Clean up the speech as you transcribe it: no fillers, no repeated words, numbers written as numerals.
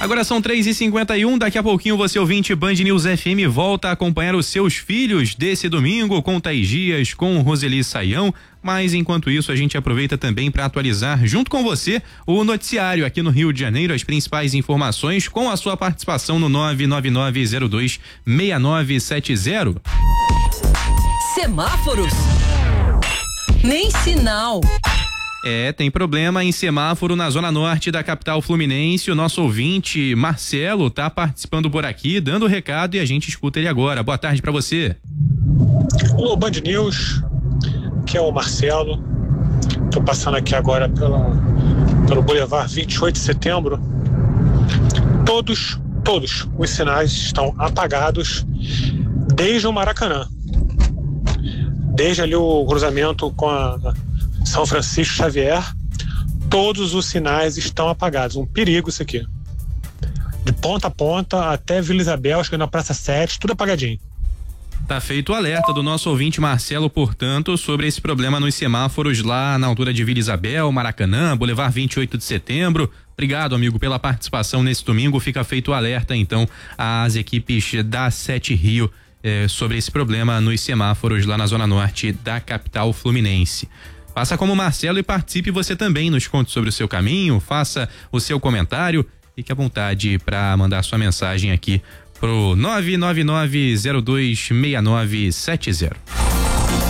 Agora são 3h51, daqui a pouquinho você ouvinte Band News FM volta a acompanhar os seus filhos desse domingo com Thaís Dias, com Roseli Saião, mas enquanto isso a gente aproveita também para atualizar junto com você o noticiário aqui no Rio de Janeiro, as principais informações com a sua participação no 999026970. Semáforos? Nem sinal. Tem problema em semáforo na zona norte da capital fluminense. O nosso ouvinte Marcelo tá participando por aqui, dando recado e a gente escuta ele agora. Boa tarde para você. Olá, Band News, que é o Marcelo. Tô passando aqui agora pelo Boulevard 28 de Setembro. Todos os sinais estão apagados desde o Maracanã. Desde ali o cruzamento com a São Francisco Xavier, todos os sinais estão apagados. Um perigo isso aqui. De ponta a ponta até Vila Isabel, chegando na Praça 7, tudo apagadinho. Tá feito o alerta do nosso ouvinte Marcelo, portanto, sobre esse problema nos semáforos lá na altura de Vila Isabel, Maracanã, Boulevard 28 de Setembro. Obrigado, amigo, pela participação nesse domingo. Fica feito o alerta, então, às equipes da 7 Rio sobre esse problema nos semáforos lá na zona norte da capital fluminense. Faça como Marcelo e participe você também. Nos conte sobre o seu caminho, faça o seu comentário. Fique à vontade para mandar sua mensagem aqui pro 999026970.